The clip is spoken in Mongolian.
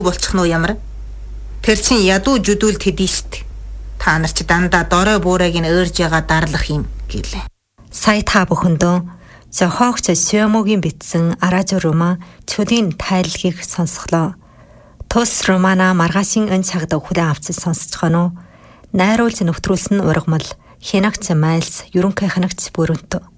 болчих нь ямар? Тэр чин ядуу жүдүүл тэдий штт. Та нар ч дандаа дорой буурайг нь өөрж яга дарлах юм гэлээ. Сая та бүхэндөө Зохиогч Сёмогийн бичсэн Аражу роман Чүдийн тайлгийг сонсголоо. Тус романа маргаашийн өн цагт хүлээн авч сонсцгоно. Найруулж нөтрүүлсэн ургамал Хянагч Майлс ерөнхий хянагч Бүрэнтө.